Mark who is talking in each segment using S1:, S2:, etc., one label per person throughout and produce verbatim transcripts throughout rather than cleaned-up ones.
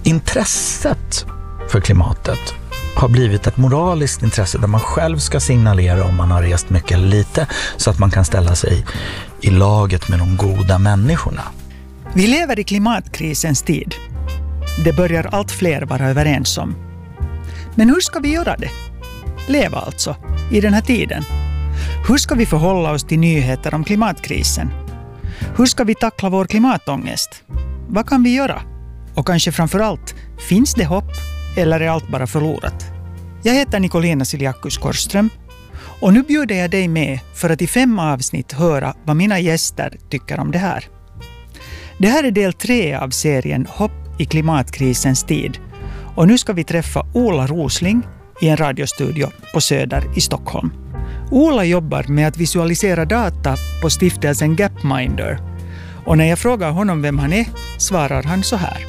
S1: intresset för klimatet har blivit ett moraliskt intresse där man själv ska signalera om man har rest mycket eller lite, så att man kan ställa sig i laget med de goda människorna.
S2: Vi lever i klimatkrisens tid. Det börjar allt fler vara överens om. Men hur ska vi göra det? Leva alltså, i den här tiden. Hur ska vi förhålla oss till nyheter om klimatkrisen? Hur ska vi tackla vår klimatångest? Vad kan vi göra? Och kanske framförallt, finns det hopp eller är allt bara förlorat? Jag heter Nicolina Siliakus Korström och nu bjuder jag dig med för att i fem avsnitt höra vad mina gäster tycker om det här. Det här är del tre av serien Hopp i klimatkrisens tid och nu ska vi träffa Ola Rosling i en radiostudio på Söder i Stockholm. Ola jobbar med att visualisera data på stiftelsen Gapminder och när jag frågar honom vem han är svarar han så här.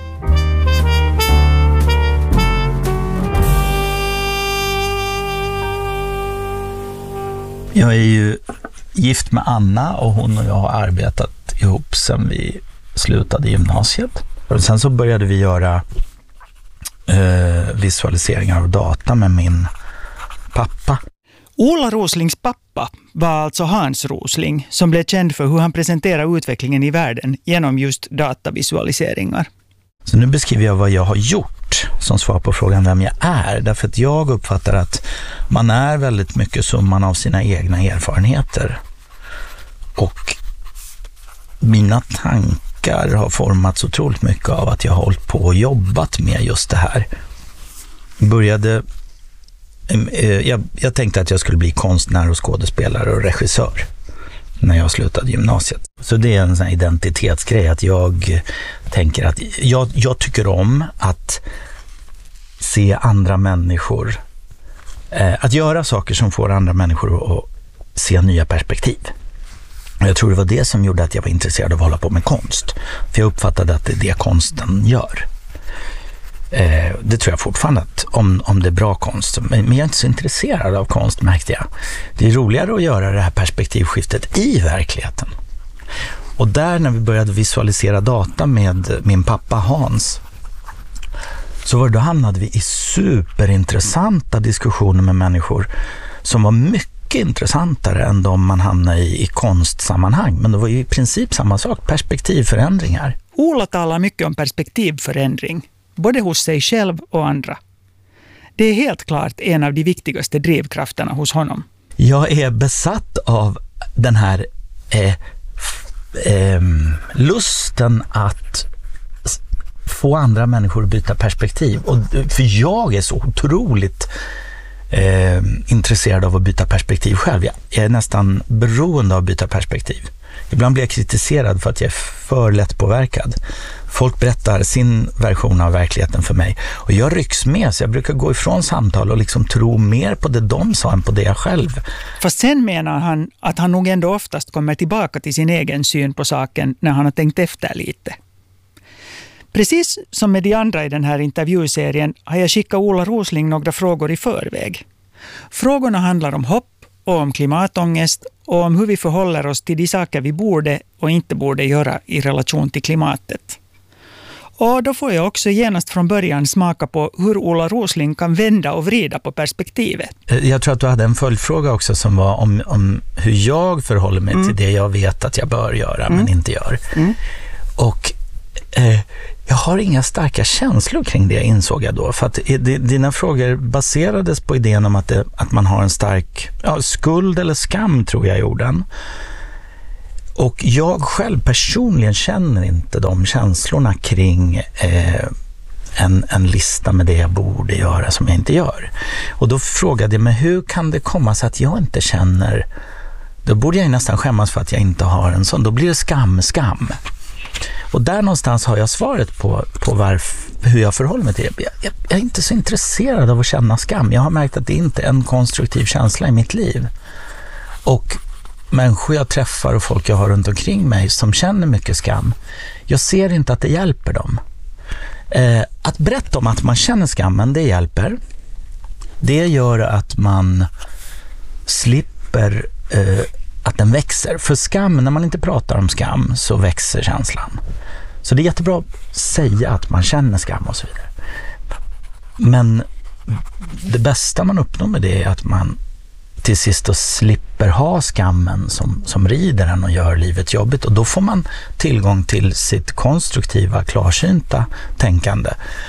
S1: Jag är ju gift med Anna och hon och jag har arbetat ihop sedan vi slutade gymnasiet. Och sen så började vi göra eh, visualiseringar av data med min pappa.
S2: Ola Roslings pappa var alltså Hans Rosling som blev känd för hur han presenterar utvecklingen i världen genom just datavisualiseringar.
S1: Så nu beskriver jag vad jag har gjort som svar på frågan vem jag är. Därför att jag uppfattar att man är väldigt mycket summan av sina egna erfarenheter. Och mina tankar har formats otroligt mycket av att jag har hållit på och jobbat med just det här. Jag började... Jag, jag tänkte att jag skulle bli konstnär och skådespelare och regissör när jag slutade gymnasiet. Så det är en sån här identitetsgrej att jag tänker att jag, jag tycker om att se andra människor, eh, att göra saker som får andra människor att se nya perspektiv. Och jag tror det var det som gjorde att jag var intresserad av att hålla på med konst. För jag uppfattade att det är det konsten gör. Eh, det tror jag fortfarande att om, om det är bra konst. Men jag är inte så intresserad av konst, märkte jag. Det är roligare att göra det här perspektivskiftet i verkligheten. Och där när vi började visualisera data med min pappa Hans, så var det då hamnade vi i superintressanta diskussioner med människor som var mycket intressantare än de man hamnade i i konstsammanhang. Men det var ju i princip samma sak, perspektivförändringar.
S2: Ola talar mycket om perspektivförändring, både hos sig själv och andra. Det är helt klart en av de viktigaste drivkrafterna hos honom.
S1: Jag är besatt av den här eh, eh, lusten att få andra människor att byta perspektiv. Och, för jag är så otroligt eh, intresserad av att byta perspektiv själv. Jag är nästan beroende av att byta perspektiv. Ibland blir jag kritiserad för att jag är för lätt påverkad. Folk berättar sin version av verkligheten för mig. Och jag rycks med, så jag brukar gå ifrån samtal och liksom tro mer på det de sa än på det jag själv.
S2: Fast sen menar han att han nog ändå oftast kommer tillbaka till sin egen syn på saken när han har tänkt efter lite. Precis som med de andra i den här intervjuserien har jag skickat Ola Rosling några frågor i förväg. Frågorna handlar om hopp och om klimatångest och om hur vi förhåller oss till de saker vi borde och inte borde göra i relation till klimatet. Och då får jag också genast från början smaka på hur Ola Rosling kan vända och vrida på perspektivet.
S1: Jag tror att du hade en följdfråga också som var om, om hur jag förhåller mig mm. till det jag vet att jag bör göra mm. men inte gör. Mm. Och eh, jag har inga starka känslor kring det, insåg jag då. För att dina frågor baserades på idén om att, det, att man har en stark ja, skuld eller skam, tror jag, i orden. Och jag själv personligen känner inte de känslorna kring eh, en, en lista med det jag borde göra som jag inte gör. Och då frågade jag mig, hur kan det komma sig att jag inte känner... Då borde jag nästan skämmas för att jag inte har en sån. Då blir det skam, skam. Och där någonstans har jag svaret på, på varför, hur jag förhåller mig till det. Jag, jag, jag är inte så intresserad av att känna skam. Jag har märkt att det inte är en konstruktiv känsla i mitt liv. Och människor jag träffar och folk jag har runt omkring mig som känner mycket skam, jag ser inte att det hjälper dem. Eh, att berätta om att man känner skammen, det hjälper. Det gör att man slipper eh, att den växer. För skam, när man inte pratar om skam så växer känslan. Så det är jättebra att säga att man känner skam och så vidare. Men det bästa man uppnår med det är att man till sist då slipper ha skammen som, som rider en och gör livet jobbigt. Och då får man tillgång till sitt konstruktiva, klarsynta tänkande.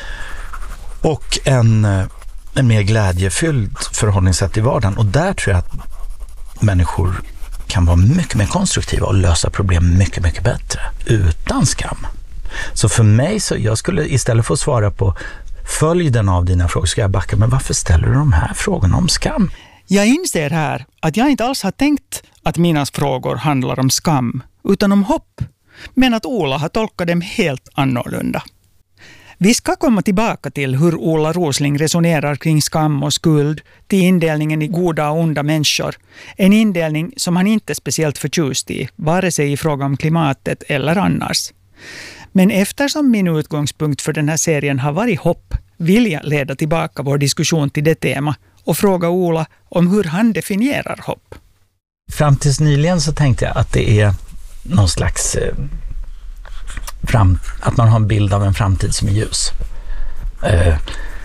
S1: Och en, en mer glädjefylld förhållningssätt i vardagen. Och där tror jag att människor kan vara mycket mer konstruktiva och lösa problem mycket, mycket bättre utan skam. Så för mig, så jag skulle istället få svara på följden av dina frågor, ska jag backa, men varför ställer du de här frågorna om skam?
S2: Jag inser här att jag inte alls har tänkt att mina frågor handlar om skam, utan om hopp. Men att Ola har tolkat dem helt annorlunda. Vi ska komma tillbaka till hur Ola Rosling resonerar kring skam och skuld, till indelningen i goda och onda människor. En indelning som han inte är speciellt förtjust i, vare sig i fråga om klimatet eller annars. Men eftersom min utgångspunkt för den här serien har varit hopp, vill jag leda tillbaka vår diskussion till det tema och fråga Ola om hur han definierar hopp.
S1: Fram tills nyligen så tänkte jag att det är någon slags eh, fram, att man har en bild av en framtid som är ljus. Eh,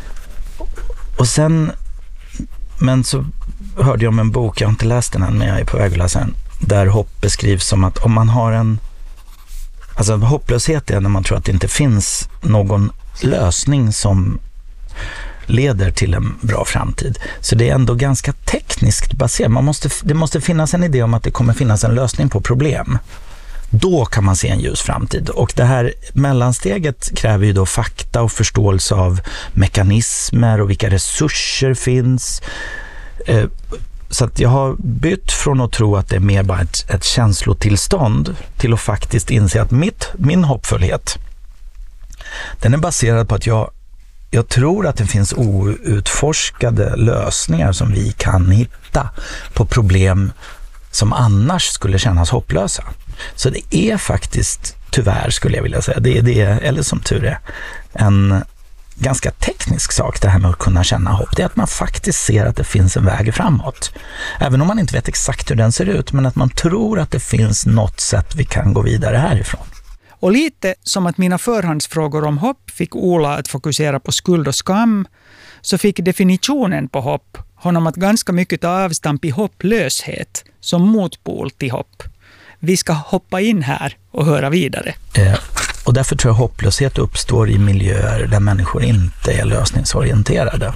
S1: och sen, men så hörde jag om en bok, jag har inte läst den än, men jag är på väg att läsa den, där hopp beskrivs som att om man har en, alltså hopplöshet är när man tror att det inte finns någon lösning som leder till en bra framtid. Så det är ändå ganska tekniskt baserat. Man måste, det måste finnas en idé om att det kommer finnas en lösning på problem. Då kan man se en ljus framtid. Och det här mellansteget kräver ju då fakta och förståelse av mekanismer och vilka resurser finns. Så att jag har bytt från att tro att det är mer bara ett, ett känslotillstånd till att faktiskt inse att mitt, min hoppfullhet, den är baserad på att jag Jag tror att det finns outforskade lösningar som vi kan hitta på problem som annars skulle kännas hopplösa. Så det är faktiskt, tyvärr skulle jag vilja säga, det är det, eller som tur är, en ganska teknisk sak det här med att kunna känna hopp. Det är att man faktiskt ser att det finns en väg framåt. Även om man inte vet exakt hur den ser ut, men att man tror att det finns något sätt vi kan gå vidare härifrån.
S2: Och lite som att mina förhandsfrågor om hopp fick Ola att fokusera på skuld och skam, så fick definitionen på hopp honom att ganska mycket ta avstamp i hopplöshet som motpol till hopp. Vi ska hoppa in här och höra vidare.
S1: Eh, och därför tror jag hopplöshet uppstår i miljöer där människor inte är lösningsorienterade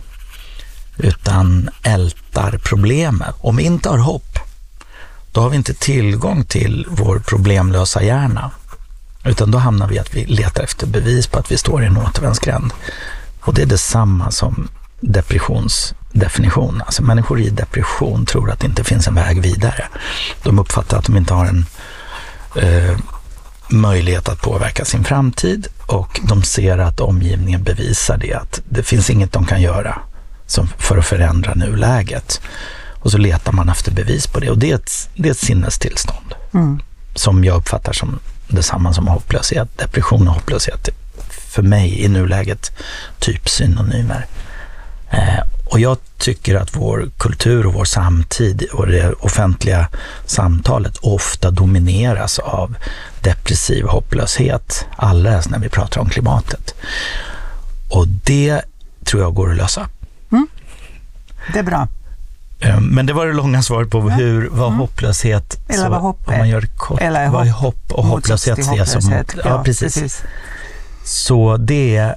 S1: utan ältar problemet. Om vi inte har hopp, då har vi inte tillgång till vår problemlösa hjärna. Utan då hamnar vi att vi letar efter bevis på att vi står i en återvändsgränd. Och det är detsamma som depressionsdefinition. Alltså människor i depression tror att det inte finns en väg vidare. De uppfattar att de inte har en eh, möjlighet att påverka sin framtid. Och de ser att omgivningen bevisar det. Att det finns inget de kan göra som för att förändra nuläget. Och så letar man efter bevis på det. Och det är ett, det är ett sinnestillstånd. Mm. Som jag uppfattar som detsamma som hopplöshet. Depression och hopplöshet för mig i nuläget typ synonymer. Eh, och jag tycker att vår kultur och vår samtid och det offentliga samtalet ofta domineras av depressiv hopplöshet, alldeles när vi pratar om klimatet. Och det tror jag går att lösa.
S2: Mm. Det är bra.
S1: Men det var det långa svaret på hur, vad mm. hopplöshet,
S2: eller vad hopp är.
S1: Om man gör det kort,
S2: eller
S1: vad är hopp och hopplöshet ses som mot, ja,
S2: ja,
S1: precis.
S2: precis.
S1: Så det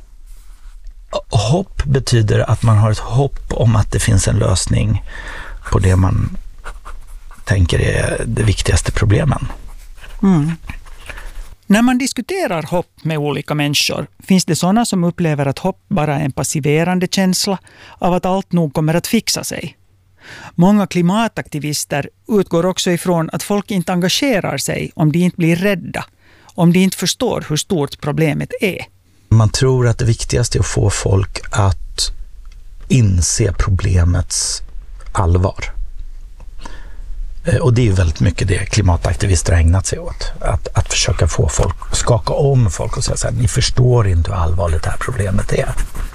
S1: hopp betyder att man har ett hopp om att det finns en lösning på det man tänker är det viktigaste problemen.
S2: Mm. När man diskuterar hopp med olika människor finns det sådana som upplever att hopp bara är en passiverande känsla av att allt nog kommer att fixa sig. Många klimataktivister utgår också ifrån att folk inte engagerar sig om de inte blir rädda, om de inte förstår hur stort problemet är.
S1: Man tror att det viktigaste är att få folk att inse problemets allvar. Och det är ju väldigt mycket det klimataktivister har ägnat sig åt. Att, att försöka få folk, skaka om folk och säga så här, ni förstår inte hur allvarligt det här problemet är.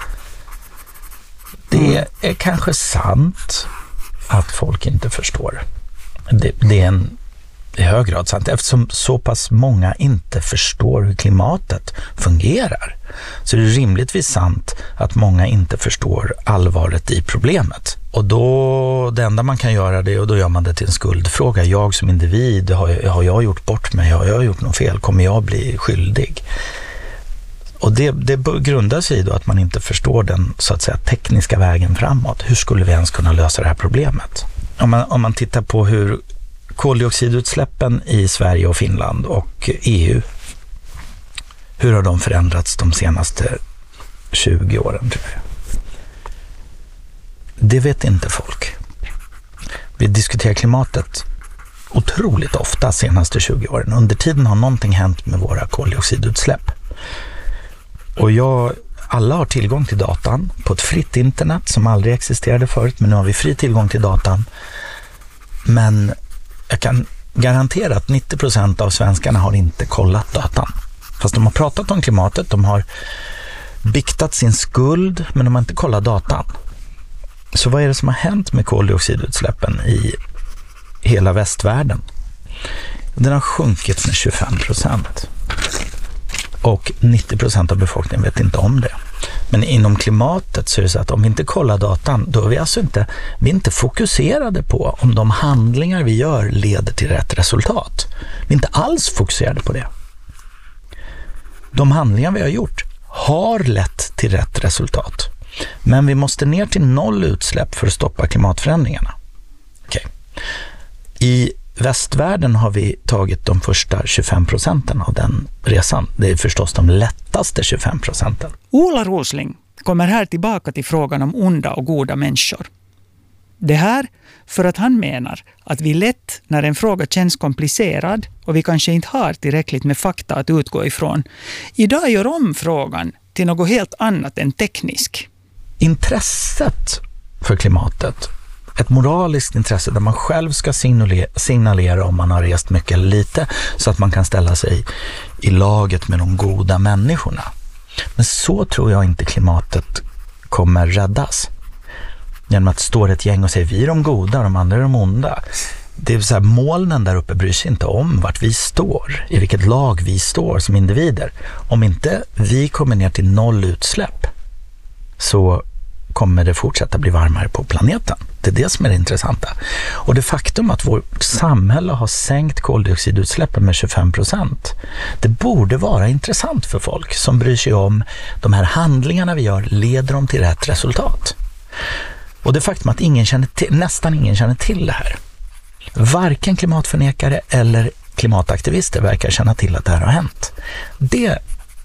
S1: Det är kanske sant att folk inte förstår. Det, det är en i hög grad sant, eftersom så pass många inte förstår hur klimatet fungerar. Så det är rimligtvis sant att många inte förstår allvaret i problemet. Och då, det enda man kan göra det, och då gör man det till en skuldfråga. Jag som individ, har, har jag gjort bort mig? Har jag gjort något fel? Kommer jag bli skyldig? Och det, det grundar sig i då att man inte förstår den så att säga tekniska vägen framåt. Hur skulle vi ens kunna lösa det här problemet? Om man, om man tittar på hur koldioxidutsläppen i Sverige och Finland och E U, hur har de förändrats de senaste tjugo åren, tror jag? Det vet inte folk. Vi diskuterar klimatet otroligt ofta de senaste tjugo åren. Under tiden har någonting hänt med våra koldioxidutsläpp. Och jag, alla har tillgång till datan på ett fritt internet som aldrig existerade förut, men nu har vi fri tillgång till datan. Men jag kan garantera att nittio procent av svenskarna har inte kollat datan. Fast de har pratat om klimatet, de har biktat sin skuld, men de har inte kollat datan. Så vad är det som har hänt med koldioxidutsläppen i hela västvärlden? Den har sjunkit med tjugofem procent. Och nittio procent av befolkningen vet inte om det. Men inom klimatet så är det så att om vi inte kollar datan, då är vi alltså inte, vi är inte fokuserade på om de handlingar vi gör leder till rätt resultat. Vi är inte alls fokuserade på det. De handlingar vi har gjort har lett till rätt resultat. Men vi måste ner till noll utsläpp för att stoppa klimatförändringarna. Okej. I västvärlden har vi tagit de första tjugofem procenten av den resan. Det är förstås de lättaste tjugofem procenten.
S2: Ola Rosling kommer här tillbaka till frågan om onda och goda människor. Det här för att han menar att vi lätt, när en fråga känns komplicerad och vi kanske inte har tillräckligt med fakta att utgå ifrån, idag gör om frågan till något helt annat än teknisk.
S1: Intresset för klimatet, ett moraliskt intresse där man själv ska signalera om man har rest mycket eller lite, så att man kan ställa sig i laget med de goda människorna. Men så tror jag inte klimatet kommer räddas. Genom att stå ett gäng och säga vi är de goda och de andra är de onda. Det är så här, molnen där uppe bryr sig inte om vart vi står, i vilket lag vi står som individer. Om inte vi kommer ner till noll utsläpp, så kommer det fortsätta bli varmare på planeten. Det är det som är det intressanta. Och det faktum att vårt samhälle har sänkt koldioxidutsläppen med tjugofem procent, det borde vara intressant för folk som bryr sig om de här handlingarna vi gör, leder dem till rätt resultat. Och det faktum att ingen känner till, nästan ingen känner till det här. Varken klimatförnekare eller klimataktivister verkar känna till att det här har hänt. Det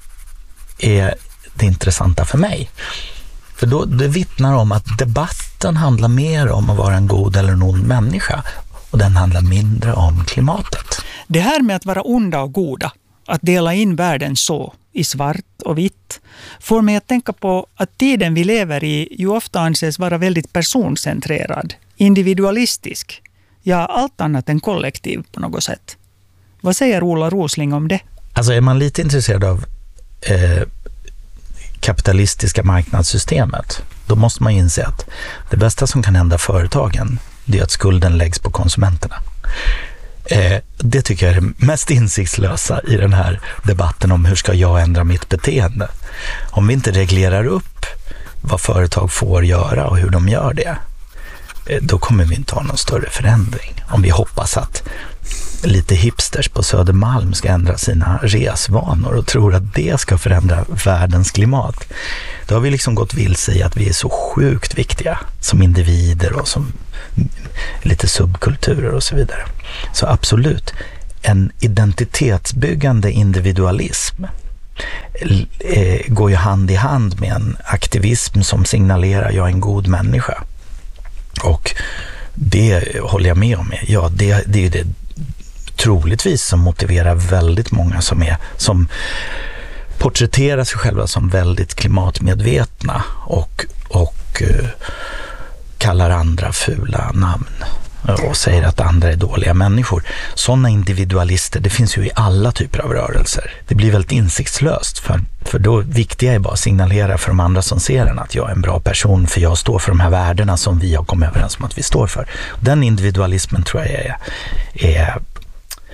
S1: är det intressanta för mig. För då, det vittnar om att debatten handlar mer om att vara en god eller en ond människa, och den handlar mindre om klimatet.
S2: Det här med att vara onda och goda, att dela in världen så i svart och vitt, får mig att tänka på att tiden vi lever i ju ofta anses vara väldigt personcentrerad, individualistisk, ja allt annat än kollektiv på något sätt. Vad säger Ola Rosling om det?
S1: Alltså är man lite intresserad av eh, kapitalistiska marknadssystemet, då måste man inse att det bästa som kan hända företagen, det är att skulden läggs på konsumenterna. Eh, det tycker jag är det mest insiktslösa i den här debatten om hur ska jag ändra mitt beteende. Om vi inte reglerar upp vad företag får göra och hur de gör det, eh, då kommer vi inte ha någon större förändring. Om vi hoppas att lite hipsters på Södermalm ska ändra sina resvanor och tror att det ska förändra världens klimat, då har vi liksom gått vilse i att vi är så sjukt viktiga som individer och som lite subkulturer och så vidare. Så absolut, en identitetsbyggande individualism eh, går ju hand i hand med en aktivism som signalerar jag är en god människa. Och det håller jag med om. Ja, det, det är det troligtvis som motiverar väldigt många som är som porträtterar sig själva som väldigt klimatmedvetna och, och uh, kallar andra fula namn och säger att andra är dåliga människor. Sådana individualister, det finns ju i alla typer av rörelser. Det blir väldigt insiktslöst, för, för då viktiga är bara att signalera för de andra som ser en att jag är en bra person, för jag står för de här värdena som vi har kommit överens om att vi står för. Den individualismen tror jag är, är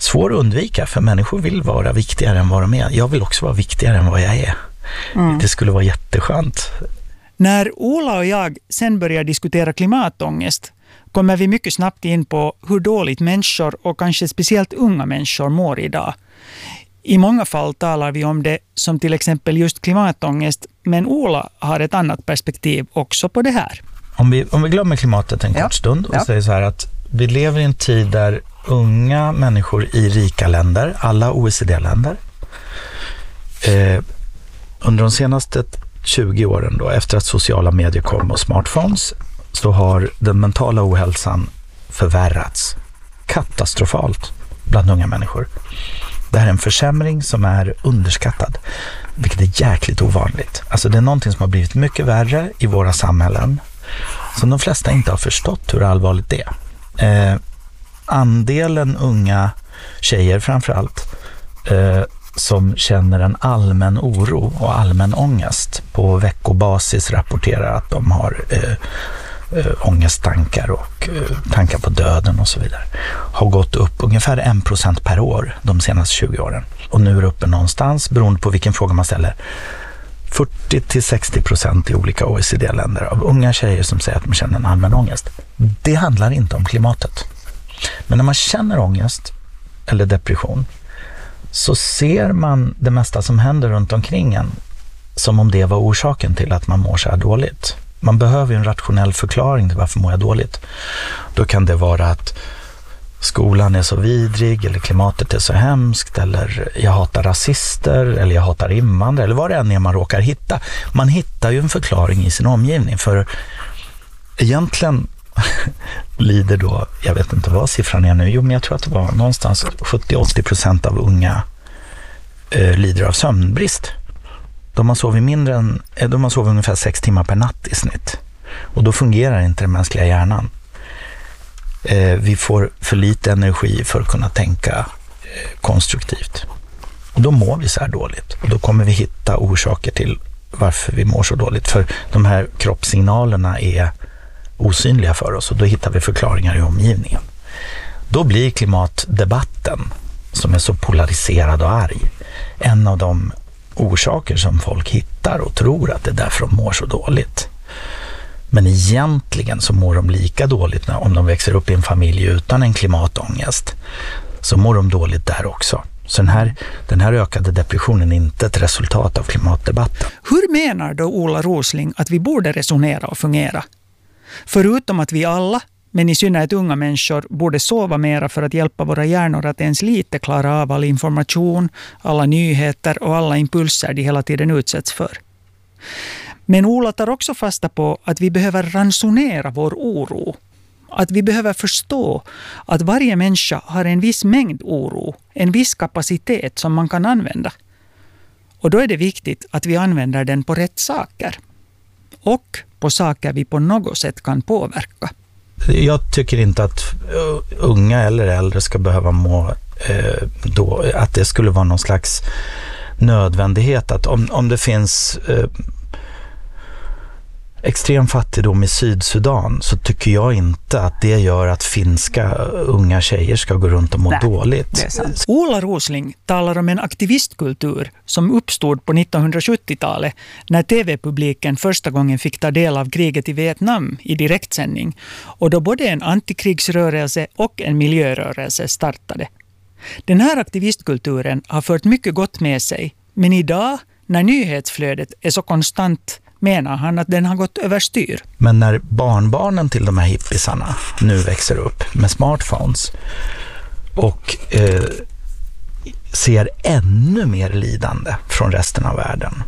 S1: svår att undvika, för människor vill vara viktigare än vad de är. Jag vill också vara viktigare än vad jag är. Mm. Det skulle vara jätteskönt.
S2: När Ola och jag sen börjar diskutera klimatångest kommer vi mycket snabbt in på hur dåligt människor och kanske speciellt unga människor mår idag. I många fall talar vi om det som till exempel just klimatångest, men Ola har ett annat perspektiv också på det här.
S1: Om vi, om vi glömmer klimatet en ja. kort stund och ja. säger så här att vi lever i en tid där unga människor i rika länder, alla O E C D-länder, eh, under de senaste tjugo åren då, efter att sociala medier kom och smartphones, så har den mentala ohälsan förvärrats katastrofalt bland unga människor. Det här är en försämring som är underskattad, vilket är jäkligt ovanligt. Alltså det är någonting som har blivit mycket värre i våra samhällen, som de flesta inte har förstått hur allvarligt det är. Eh, andelen unga tjejer framförallt eh, som känner en allmän oro och allmän ångest på veckobasis rapporterar att de har eh, äh, ångesttankar och äh, tankar på döden och så vidare, har gått upp ungefär en procent per år de senaste tjugo åren. Och nu är det uppe någonstans, beroende på vilken fråga man ställer, fyrtio till sextio procent i olika O E C D-länder av unga tjejer som säger att de känner en allmän ångest. Det handlar inte om klimatet. Men när man känner ångest eller depression så ser man det mesta som händer runt omkring en som om det var orsaken till att man mår så här dåligt. Man behöver en rationell förklaring till varför mår jag dåligt. Då kan det vara att skolan är så vidrig, eller klimatet är så hemskt, eller jag hatar rasister, eller jag hatar invandrare, eller vad det än är man råkar hitta. Man hittar ju en förklaring i sin omgivning, för egentligen lider då, jag vet inte vad siffran är nu, jo men jag tror att det var någonstans sjuttio till åttio procent av unga eh, lider av sömnbrist. De har sovit mindre än, de har sovit ungefär sex timmar per natt i snitt. Och då fungerar inte den mänskliga hjärnan. Eh, vi får för lite energi för att kunna tänka eh, konstruktivt. Och då mår vi så här dåligt. Och då kommer vi hitta orsaker till varför vi mår så dåligt. För de här kroppssignalerna är osynliga för oss, och då hittar vi förklaringar i omgivningen. Då blir klimatdebatten, som är så polariserad och arg, en av de orsaker som folk hittar och tror att det är därför de mår så dåligt. Men egentligen så mår de lika dåligt när, om de växer upp i en familj utan en klimatångest, så mår de dåligt där också. Så den här, den här ökade depressionen är inte ett resultat av klimatdebatten.
S2: Hur menar då Ola Rosling att vi borde resonera och fungera? Förutom att vi alla, men i synnerhet unga människor, borde sova mera för att hjälpa våra hjärnor att ens lite klara av all information, alla nyheter och alla impulser de hela tiden utsätts för. Men Ola tar också fasta på att vi behöver ransonera vår oro. Att vi behöver förstå att varje människa har en viss mängd oro, en viss kapacitet som man kan använda. Och då är det viktigt att vi använder den på rätt saker. Och på saker vi på något sätt kan påverka.
S1: Jag tycker inte att unga eller äldre ska behöva må eh, då, att det skulle vara någon slags nödvändighet. Att om, om det finns eh, extrem fattigdom i Sydsudan, så tycker jag inte att det gör att finska unga tjejer ska gå runt och må Nej, dåligt.
S2: Det är sant. Ola Rosling talar om en aktivistkultur som uppstod på nittonhundrasjuttiotalet när tv-publiken första gången fick ta del av kriget i Vietnam i direktsändning, och då både en antikrigsrörelse och en miljörörelse startade. Den här aktivistkulturen har fört mycket gott med sig, men idag när nyhetsflödet är så konstant menar han att den har gått överstyr.
S1: Men när barnbarnen till de här hippisarna nu växer upp med smartphones och eh, ser ännu mer lidande från resten av världen,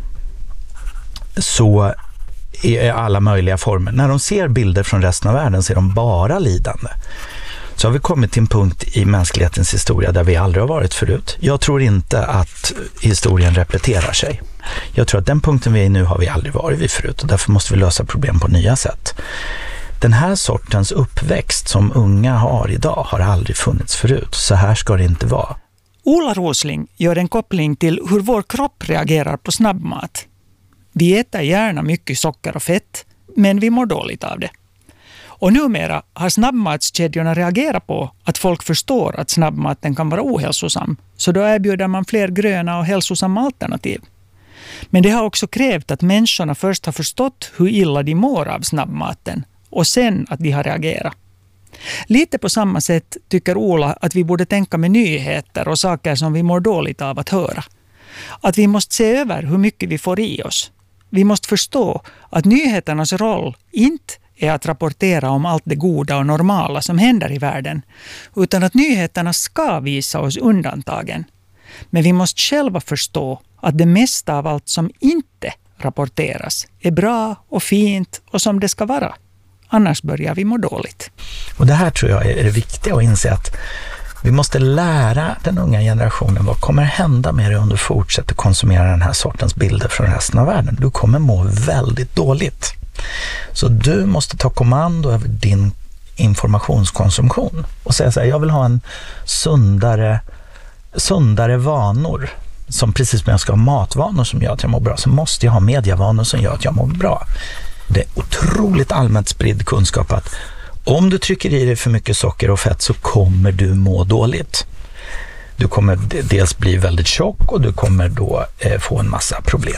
S1: så i alla möjliga former. När de ser bilder från resten av världen ser de bara lidande. Så har vi kommit till en punkt i mänsklighetens historia där vi aldrig har varit förut. Jag tror inte att historien repeterar sig. Jag tror att den punkten vi är i nu har vi aldrig varit vid förut, och därför måste vi lösa problem på nya sätt. Den här sortens uppväxt som unga har idag har aldrig funnits förut. Så här ska det inte vara.
S2: Ola Rosling gör en koppling till hur vår kropp reagerar på snabbmat. Vi äter gärna mycket socker och fett, men vi mår dåligt av det. Och numera har snabbmatskedjorna reagerat på att folk förstår att snabbmaten kan vara ohälsosam, så då erbjuder man fler gröna och hälsosamma alternativ. Men det har också krävt att människorna först har förstått hur illa de mår av snabbmaten och sen att de har reagerat. Lite på samma sätt tycker Ola att vi borde tänka med nyheter och saker som vi mår dåligt av att höra. Att vi måste se över hur mycket vi får i oss. Vi måste förstå att nyheternas roll inte är att rapportera om allt det goda och normala som händer i världen, utan att nyheterna ska visa oss undantagen. Men vi måste själva förstå att det mesta av allt som inte rapporteras är bra och fint och som det ska vara. Annars börjar vi må dåligt.
S1: Och det här tror jag är det viktiga, att inse att vi måste lära den unga generationen vad kommer hända med dig om du fortsätter konsumera den här sortens bilder från resten av världen. Du kommer må väldigt dåligt. Så du måste ta kommando över din informationskonsumtion och säga så här: jag vill ha en sundare, sundare vanor. Som precis som jag ska ha matvanor som gör att jag mår bra, så måste jag ha medievanor som gör att jag mår bra. Det är otroligt allmänt spridd kunskap att om du trycker i dig för mycket socker och fett så kommer du må dåligt. Du kommer dels bli väldigt tjock och du kommer då eh, få en massa problem.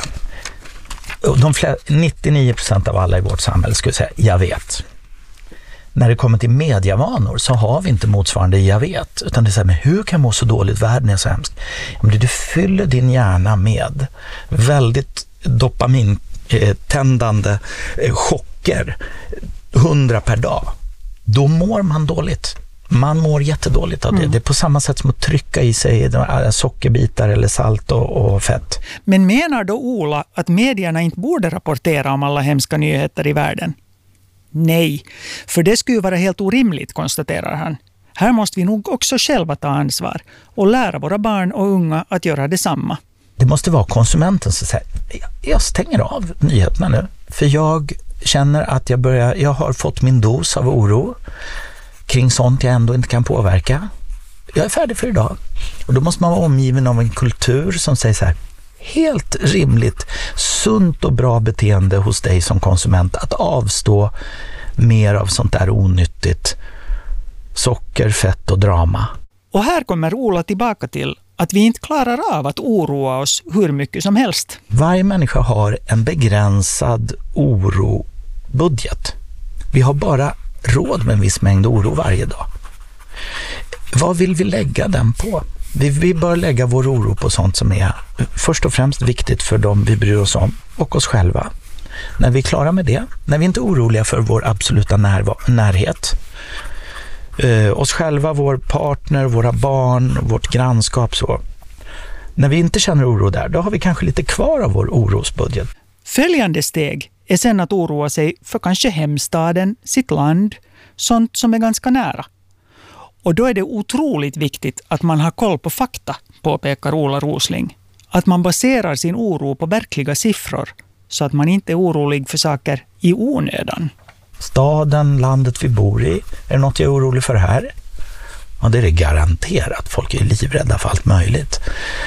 S1: De flera, nittionio procent av alla i vårt samhälle skulle säga jag vet. När det kommer till medievanor så har vi inte motsvarande jag vet, utan det är så här, men hur kan jag må så dåligt, världen är så hemsk. Men du fyller din hjärna med väldigt dopamintändande chocker, hundra per dag. Då mår man dåligt. Man mår jättedåligt av det. Mm. Det är på samma sätt som att trycka i sig sockerbitar eller salt och, och fett.
S2: Men menar då Ola att medierna inte borde rapportera om alla hemska nyheter i världen? Nej, för det skulle vara helt orimligt, konstaterar han. Här måste vi nog också själva ta ansvar och lära våra barn och unga att göra detsamma.
S1: Det måste vara konsumenten som säger, jag stänger av nyheterna nu. För jag känner att jag, börjar, jag har fått min dos av oro kring sånt jag ändå inte kan påverka. Jag är färdig för idag. Och då måste man vara omgiven av en kultur som säger så här: helt rimligt, sunt och bra beteende hos dig som konsument att avstå mer av sånt där onyttigt socker, fett och drama.
S2: Och här kommer Ola tillbaka till att vi inte klarar av att oroa oss hur mycket som helst.
S1: Varje människa har en begränsad orobudget. Vi har bara råd med en viss mängd oro varje dag. Vad vill vi lägga den på? Vi, vi bör lägga vår oro på sånt som är först och främst viktigt för dem vi bryr oss om och oss själva. När vi är klara med det, när vi inte är oroliga för vår absoluta närva- närhet, eh, oss själva, vår partner, våra barn, vårt grannskap så. När vi inte känner oro där, då har vi kanske lite kvar av vår orosbudget.
S2: Följande steg är sen att oroa sig för kanske hemstaden, sitt land, sånt som är ganska nära. Och då är det otroligt viktigt att man har koll på fakta, påpekar Ola Rosling. Att man baserar sin oro på verkliga siffror så att man inte är orolig för saker i onödan.
S1: Staden, landet vi bor i, är det något jag är orolig för här? Ja, det är det garanterat. Folk är livrädda för allt möjligt.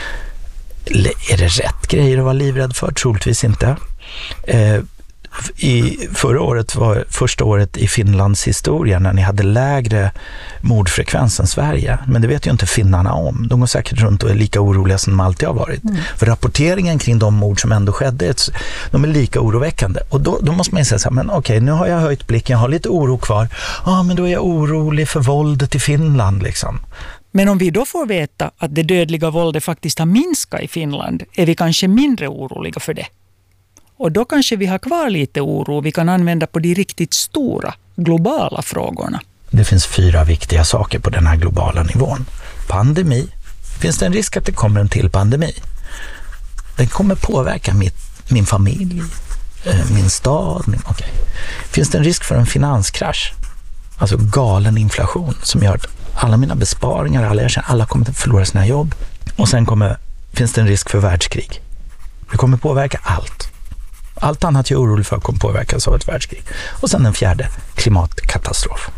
S1: Är det rätt grejer att vara livrädd för? Troligtvis inte. Eh, I förra året var första året i Finlands historia när ni hade lägre mordfrekvens än Sverige. Men det vet ju inte finnarna om. De går säkert runt och är lika oroliga som de alltid har varit. Mm. För rapporteringen kring de mord som ändå skedde, de är lika oroväckande. Och då, då måste man ju säga så här, men okej, nu har jag höjt blicken, jag har lite oro kvar. Ja, ah, men då är jag orolig för våldet i Finland liksom.
S2: Men om vi då får veta att det dödliga våldet faktiskt har minskat i Finland, är vi kanske mindre oroliga för det. Och då kanske vi har kvar lite oro vi kan använda på de riktigt stora, globala frågorna.
S1: Det finns fyra viktiga saker på den här globala nivån. Pandemi. Finns det en risk att det kommer en till pandemi? Den kommer påverka mitt, min familj, min stad. Min, okay. Finns det en risk för en finanskrasch? Alltså galen inflation som gör att alla mina besparingar, alla jag känner, alla kommer att förlora sina jobb. Och sen kommer, finns det en risk för världskrig. Det kommer påverka allt. Allt annat jag är orolig för kommer påverkas av ett världskrig. Och sen den fjärde, klimatkatastrof.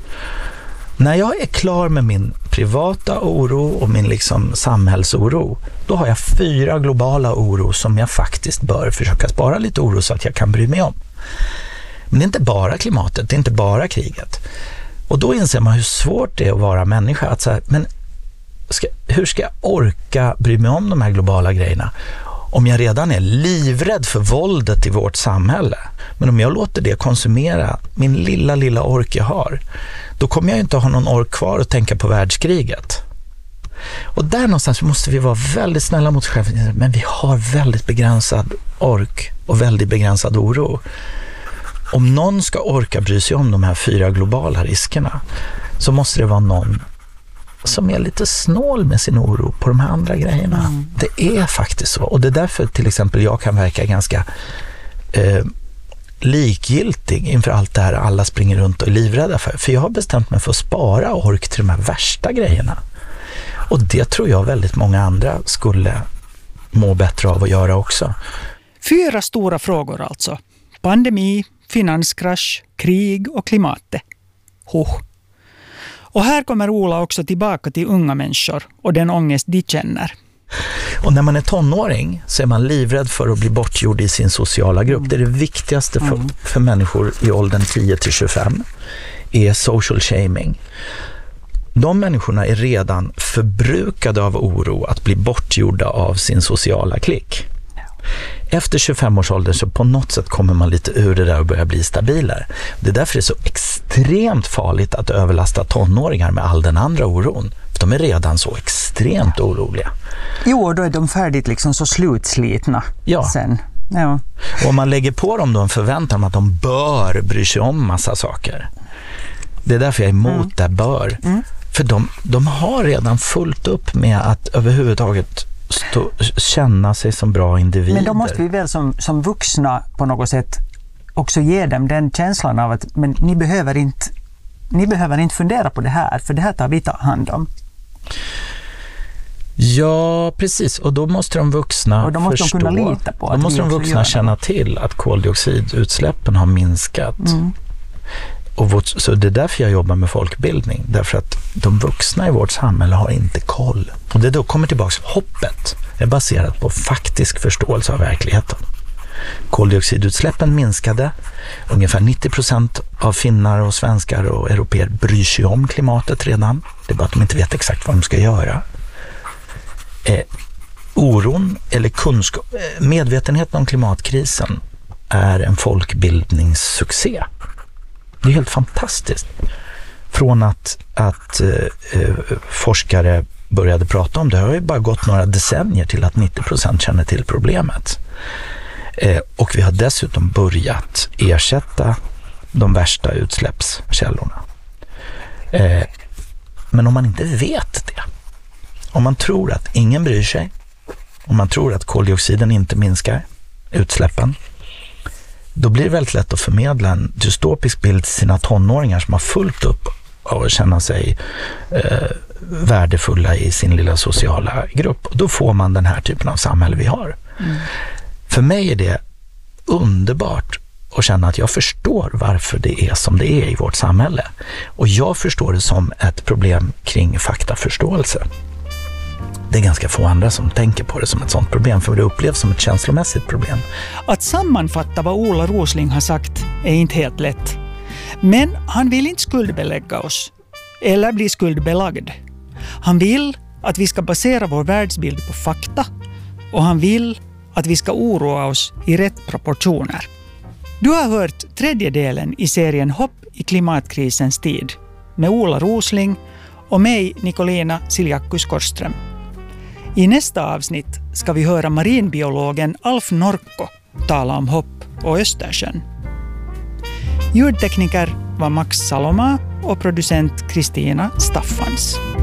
S1: När jag är klar med min privata oro och min liksom samhällsoro, då har jag fyra globala oro som jag faktiskt bör försöka spara lite oro så att jag kan bry mig om. Men det är inte bara klimatet, det är inte bara kriget. Och då inser man hur svårt det är att vara människa. Att så här, men ska, hur ska jag orka bry mig om de här globala grejerna om jag redan är livrädd för våldet i vårt samhälle? Men om jag låter det konsumera min lilla, lilla ork jag har, då kommer jag inte ha någon ork kvar att tänka på världskriget. Och där någonstans måste vi vara väldigt snälla mot oss själva. Men vi har väldigt begränsad ork och väldigt begränsad oro. Om någon ska orka bry sig om de här fyra globala riskerna, så måste det vara någon som är lite snål med sin oro på de här andra grejerna. Mm. Det är faktiskt så. Och det är därför till exempel jag kan verka ganska eh, likgiltig inför allt det här alla springer runt och är livrädda för. För jag har bestämt mig för att spara ork till de här värsta grejerna. Och det tror jag väldigt många andra skulle må bättre av att göra också.
S2: Fyra stora frågor alltså. Pandemi, finanskrasch, krig och klimatet. Huh. Och här kommer Ola också tillbaka till unga människor och den ångest de känner.
S1: Och när man är tonåring så är man livrädd för att bli bortgjord i sin sociala grupp. Mm. Det är det viktigaste för, mm. för människor i åldern tio till tjugofem är social shaming. De människorna är redan förbrukade av oro att bli bortgjorda av sin sociala klick. Efter tjugofem års ålder så på något sätt kommer man lite ur det där och börjar bli stabilare. Det är därför det är så extremt farligt att överlasta tonåringar med all den andra oron. För de är redan så extremt oroliga.
S2: Jo, då är de färdigt liksom så slutslitna
S1: ja.
S2: sen. Ja.
S1: Och om man lägger på dem då en förväntan om att de bör bry sig om massa saker. Det är därför jag är emot mm. det bör. Mm. För de, de har redan fullt upp med att överhuvudtaget stå, känna sig som bra individer.
S3: Men då måste vi väl som, som vuxna på något sätt också ge dem den känslan av att men ni behöver inte ni behöver inte fundera på det här, för det här tar vi ta hand om.
S1: Ja, precis. Och då måste de vuxna
S3: och då måste
S1: förstå.
S3: De kunna lita på
S1: då måste de vuxna känna till att koldioxidutsläppen har minskat. Mm. Och vårt, så det är därför jag jobbar med folkbildning. Därför att de vuxna i vårt samhälle har inte koll. Och det då kommer tillbaka. Hoppet är baserat på faktisk förståelse av verkligheten. Koldioxidutsläppen minskade. Ungefär nittio procent av finnar och svenskar och europeer bryr sig om klimatet redan. Det är bara att de inte vet exakt vad de ska göra. Eh, oron eller kunskap, medvetenheten om klimatkrisen är en folkbildningssuccé. Det är helt fantastiskt. Från att, att eh, forskare började prata om det har ju bara gått några decennier till att nittio procent känner till problemet. Eh, och vi har dessutom börjat ersätta de värsta utsläppskällorna. Eh, men om man inte vet det, om man tror att ingen bryr sig, om man tror att koldioxiden inte minskar utsläppen, då blir det väldigt lätt att förmedla en dystopisk bild till sina tonåringar som har fullt upp av att känna sig eh, värdefulla i sin lilla sociala grupp. Och då får man den här typen av samhälle vi har. Mm. För mig är det underbart att känna att jag förstår varför det är som det är i vårt samhälle. Och jag förstår det som ett problem kring faktaförståelse. Det är ganska få andra som tänker på det som ett sånt problem, för det upplevs som ett känslomässigt problem.
S2: Att sammanfatta vad Ola Rosling har sagt är inte helt lätt. Men han vill inte skuldbelägga oss eller bli skuldbelagd. Han vill att vi ska basera vår världsbild på fakta, och han vill att vi ska oroa oss i rätt proportioner. Du har hört tredje delen i serien Hopp i klimatkrisens tid med Ola Rosling och mig, Nicolina Siljakkus Korström. I nästa avsnitt ska vi höra marinbiologen Alf Norkko tala om hopp och Östersjön. Ljudtekniker var Max Saloma och producent Kristina Staffans.